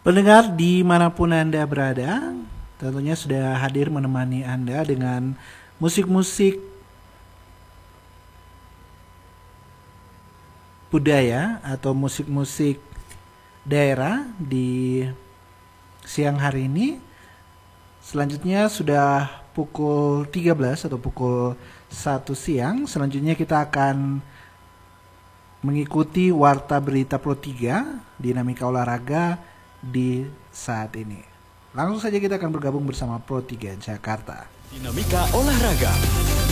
Pendengar dimanapun Anda berada, tentunya sudah hadir menemani Anda dengan musik-musik budaya atau musik-musik daerah di siang hari ini. Selanjutnya sudah pukul 13 atau pukul 1 siang. Selanjutnya kita akan mengikuti Warta Berita Pro 3, dinamika olahraga di saat ini. Langsung saja kita akan bergabung bersama Pro 3 Jakarta. Dinamika olahraga.